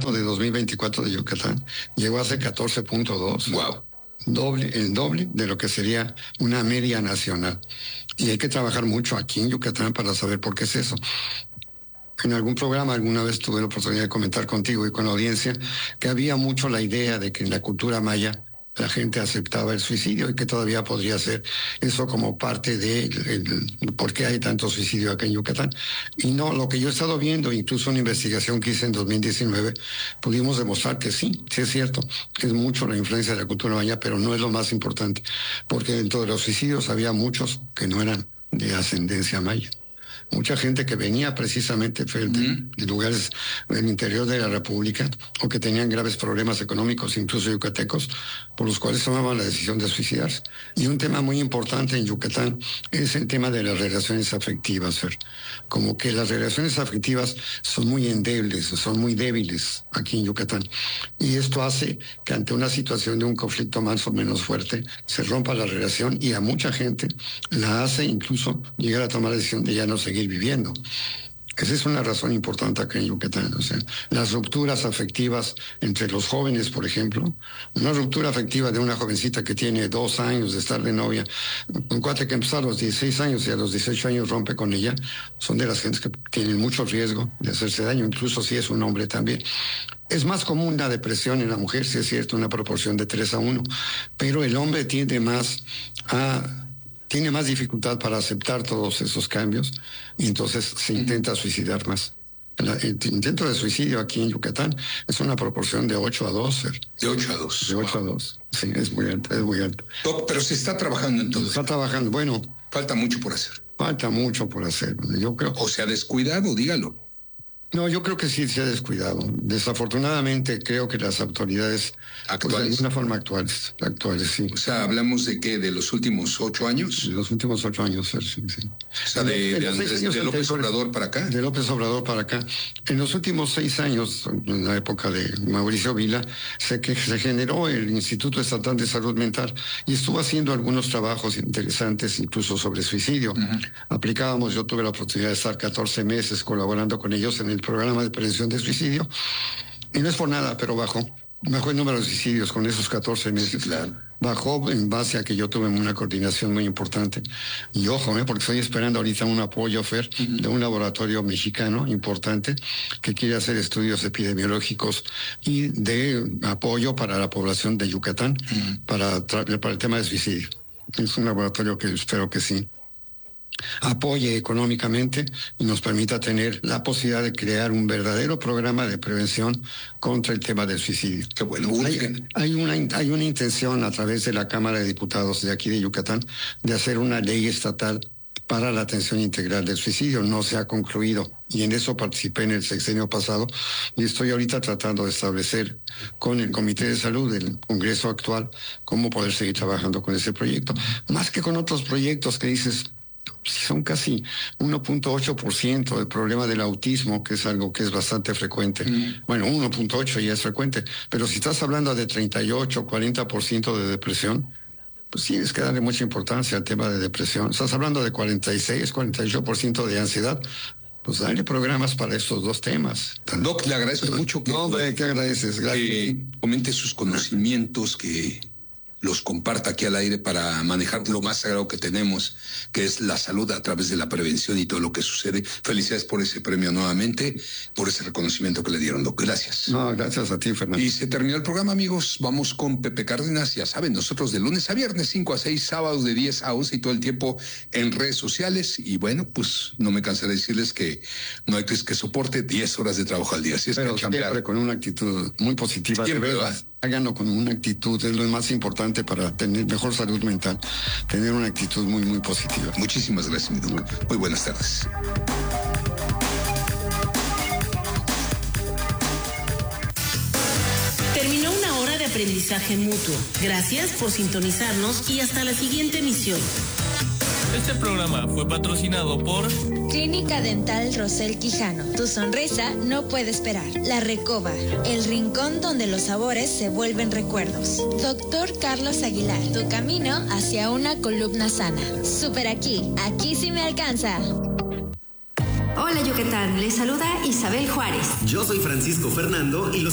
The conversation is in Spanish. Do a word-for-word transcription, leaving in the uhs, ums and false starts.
dato de dos mil veinticuatro de Yucatán llegó a ser catorce punto dos. Wow. Doble, el doble de lo que sería una media nacional. Y hay que trabajar mucho aquí en Yucatán para saber por qué es eso. En algún programa alguna vez tuve la oportunidad de comentar contigo y con la audiencia que había mucho la idea de que en la cultura maya la gente aceptaba el suicidio y que todavía podría ser eso como parte de el, el, por qué hay tanto suicidio acá en Yucatán. Y no, lo que yo he estado viendo, incluso una investigación que hice en dos mil diecinueve, pudimos demostrar que sí, sí es cierto, que es mucho la influencia de la cultura maya, pero no es lo más importante, porque dentro de los suicidios había muchos que no eran de ascendencia maya. Mucha gente que venía precisamente de, Mm. de lugares del interior de la República o que tenían graves problemas económicos, incluso yucatecos, por los cuales tomaban la decisión de suicidarse. Y un tema muy importante en Yucatán es el tema de las relaciones afectivas, Fer. Como que las relaciones afectivas son muy endebles, son muy débiles aquí en Yucatán. Y esto hace que ante una situación de un conflicto más o menos fuerte, se rompa la relación y a mucha gente la hace incluso llegar a tomar la decisión de ya no seguir viviendo. Esa es una razón importante acá en Yucatán. O sea, las rupturas afectivas entre los jóvenes, por ejemplo, una ruptura afectiva de una jovencita que tiene dos años de estar de novia, un cuate que empezó a los dieciséis años y a los dieciocho años rompe con ella, son de las gentes que tienen mucho riesgo de hacerse daño, incluso si es un hombre también. Es más común la depresión en la mujer, si es cierto, una proporción de tres a uno, pero el hombre tiende más a... tiene más dificultad para aceptar todos esos cambios y entonces se intenta suicidar más. La, el intento de suicidio aquí en Yucatán es una proporción de ocho a dos. De ocho a dos. De ocho wow. a dos. Sí, es muy alta, es muy alta. Doc, pero se está trabajando en todo. Se está trabajando, bueno. Falta mucho por hacer. Falta mucho por hacer. Yo creo. O se ha descuidado, dígalo. No, yo creo que sí se ha descuidado. Desafortunadamente creo que las autoridades actuales, pues, de alguna forma actuales, actuales, sí. O sea, hablamos de qué, de los últimos ocho años. De los últimos ocho años, sí, sí. O sea, de, de, Andrés, de López Obrador para acá. De López Obrador para acá. En los últimos seis años, en la época de Mauricio Vila, se, que, se generó el Instituto Estatal de Salud Mental y estuvo haciendo algunos trabajos interesantes, incluso sobre suicidio. Uh-huh. Aplicábamos, yo tuve la oportunidad de estar catorce meses colaborando con ellos en el programa de prevención de suicidio, y no es por nada, pero bajó, bajó el número de suicidios con esos catorce meses. Sí, claro. Bajó en base a que yo tuve una coordinación muy importante. Y ojo, ¿eh? porque estoy esperando ahorita un apoyo, Fer, uh-huh. de un laboratorio mexicano importante que quiere hacer estudios epidemiológicos y de apoyo para la población de Yucatán, uh-huh. para, para el tema de suicidio. Es un laboratorio que espero que sí apoye económicamente y nos permita tener la posibilidad de crear un verdadero programa de prevención contra el tema del suicidio. Qué bueno. Hay, hay, una, hay una intención a través de la Cámara de Diputados de aquí de Yucatán de hacer una ley estatal para la atención integral del suicidio. No se ha concluido y en eso participé en el sexenio pasado y estoy ahorita tratando de establecer con el Comité de Salud del Congreso actual cómo poder seguir trabajando con ese proyecto. Más que con otros proyectos que dices, son casi uno punto ocho por ciento del problema del autismo, que es algo que es bastante frecuente. Mm. Bueno, uno punto ocho ya es frecuente, pero si estás hablando de treinta y ocho, cuarenta por ciento de depresión, pues tienes que darle mucha importancia al tema de depresión. Estás hablando de cuarenta y seis, cuarenta y ocho por ciento de ansiedad. Pues dale programas para estos dos temas. Doc, le agradezco mucho que... No, hombre, ¿qué agradeces? Gracias. Que comente sus conocimientos, que los comparta aquí al aire para manejar lo más sagrado que tenemos, que es la salud a través de la prevención y todo lo que sucede. Felicidades por ese premio nuevamente, por ese reconocimiento que le dieron, Doc. Gracias. No, gracias a ti, Fernando. Y se terminó el programa, amigos. Vamos con Pepe Cárdenas. Ya saben, nosotros de lunes a viernes, cinco a seis, sábados de diez a once y todo el tiempo en redes sociales. Y bueno, pues no me cansaré de decirles que no hay que soporte diez horas de trabajo al día. Así es. Pero que siempre con una actitud muy positiva. Siempre, ¿verdad? Háganlo con una actitud, es lo más importante para tener mejor salud mental, tener una actitud muy, muy positiva. Muchísimas gracias, mi Doc. Muy buenas tardes. Terminó una hora de aprendizaje mutuo. Gracias por sintonizarnos y hasta la siguiente emisión. Este programa fue patrocinado por Clínica Dental Rosel Quijano. Tu sonrisa no puede esperar. La Recoba, el rincón donde los sabores se vuelven recuerdos. Doctor Carlos Aguilar, tu camino hacia una columna sana. Super aquí, aquí sí me alcanza. Hola Yucatán, les saluda Isabel Juárez. Yo soy Francisco Fernando y los